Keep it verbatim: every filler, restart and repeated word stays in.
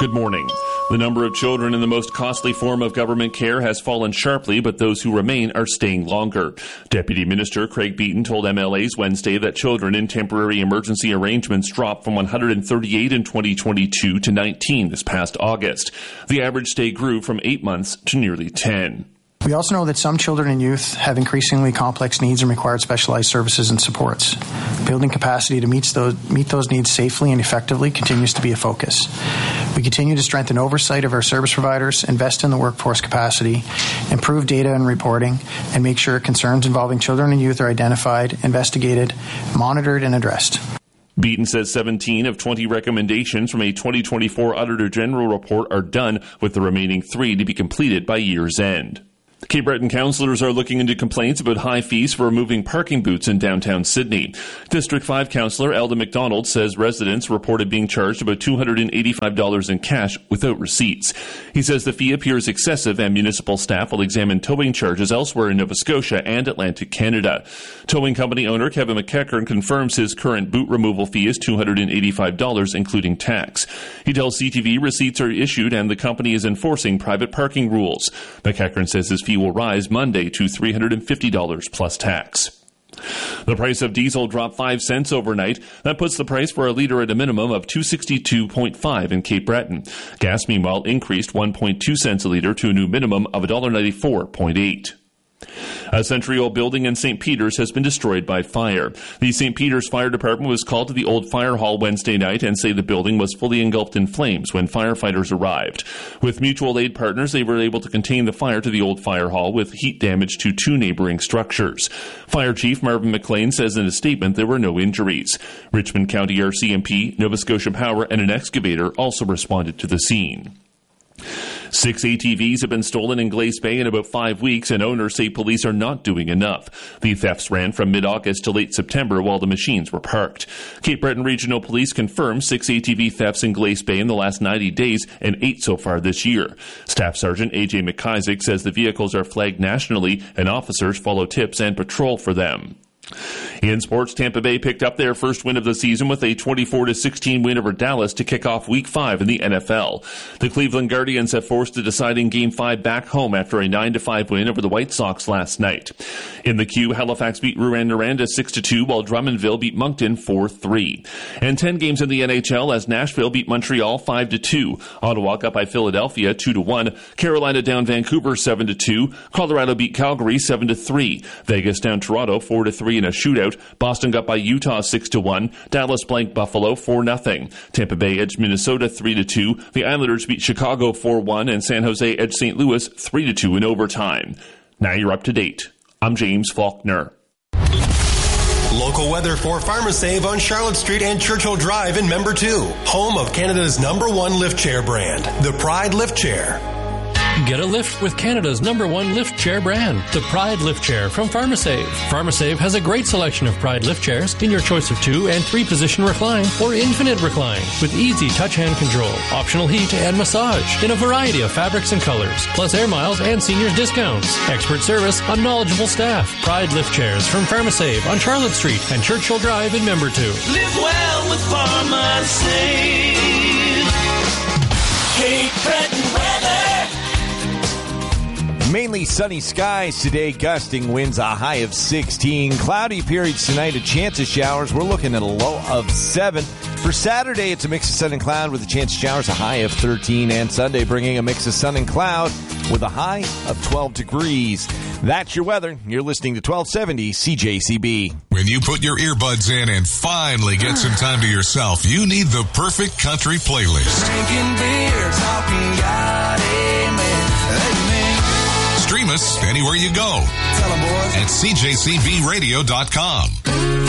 Good morning. The number of children in the most costly form of government care has fallen sharply, but those who remain are staying longer. Deputy Minister Craig Beaton told M L As Wednesday that children in temporary emergency arrangements dropped from one hundred thirty-eight in twenty twenty-two to nineteen this past August. The average stay grew from eight months to nearly ten. We also know that some children and youth have increasingly complex needs and require specialized services and supports. Building capacity to meet those, meet those needs safely and effectively continues to be a focus. We continue to strengthen oversight of our service providers, invest in the workforce capacity, improve data and reporting, and make sure concerns involving children and youth are identified, investigated, monitored, and addressed. Beaton says seventeen of twenty recommendations from a twenty twenty-four Auditor General report are done, with the remaining three to be completed by year's end. Cape Breton councillors are looking into complaints about high fees for removing parking booths in downtown Sydney. District five councillor Elda McDonald says residents reported being charged about two hundred eighty-five dollars in cash without receipts. He says the fee appears excessive and municipal staff will examine towing charges elsewhere in Nova Scotia and Atlantic Canada. Towing company owner Kevin McEachern confirms his current boot removal fee is two hundred eighty-five dollars including tax. He tells C T V receipts are issued and the company is enforcing private parking rules. McEachern says his fee will rise Monday to three hundred fifty dollars plus tax. The price of diesel dropped five cents overnight. That puts the price for a litre at a minimum of two dollars and sixty-two cents five in Cape Breton. Gas, meanwhile, increased one point two cents a litre to a new minimum of one dollar ninety-four point eight. A century-old building in Saint Peter's has been destroyed by fire. The Saint Peter's Fire Department was called to the old fire hall Wednesday night and say the building was fully engulfed in flames when firefighters arrived. With mutual aid partners, they were able to contain the fire to the old fire hall with heat damage to two neighboring structures. Fire Chief Marvin McLean says in a statement there were no injuries. Richmond County R C M P, Nova Scotia Power, and an excavator also responded to the scene. Six A T Vs have been stolen in Glace Bay in about five weeks, and owners say police are not doing enough. The thefts ran from mid-August to late September while the machines were parked. Cape Breton Regional Police confirmed six A T V thefts in Glace Bay in the last ninety days and eight so far this year. Staff Sergeant A J McIsaac says the vehicles are flagged nationally and officers follow tips and patrol for them. In sports, Tampa Bay picked up their first win of the season with a twenty-four to sixteen win over Dallas to kick off Week five in the N F L. The Cleveland Guardians have forced a deciding Game five back home after a nine to five win over the White Sox last night. In the Q, Halifax beat Rouyn-Noranda six to two, while Drummondville beat Moncton four three. And ten games in the N H L as Nashville beat Montreal five to two. Ottawa got by Philadelphia two to one. Carolina down Vancouver seven to two. Colorado beat Calgary seven to three. Vegas down Toronto four to three in a shootout. Boston got by Utah six to one. Dallas blanked Buffalo four nothing. Tampa Bay edged Minnesota three to two. The Islanders beat Chicago four one, and San Jose edged Saint Louis three to two in overtime. Now you're up to date. I'm James Faulkner. Local weather for PharmaSave on Charlotte Street and Churchill Drive in Member two. Home of Canada's number one lift chair brand, the Pride Lift Chair. Get a lift with Canada's number one lift chair brand, the Pride Lift Chair from PharmaSave. PharmaSave has a great selection of Pride lift chairs in your choice of two and three position recline or infinite recline with easy touch hand control, optional heat and massage in a variety of fabrics and colors, plus air miles and seniors discounts. Expert service on knowledgeable staff. Pride Lift Chairs from PharmaSave on Charlotte Street and Churchill Drive in Member two. Live well with PharmaSave. Cape Breton weather. Mainly sunny skies today, gusting winds, a high of sixteen. Cloudy periods tonight, a chance of showers. We're looking at a low of seven. For Saturday, it's a mix of sun and cloud with a chance of showers, a high of thirteen. And Sunday, bringing a mix of sun and cloud with a high of twelve degrees. That's your weather. You're listening to twelve seventy C J C B. When you put your earbuds in and finally get some time to yourself, you need the perfect country playlist. Drinking beer, talking God, amen, amen. Stream us anywhere you go at C J C B radio dot com.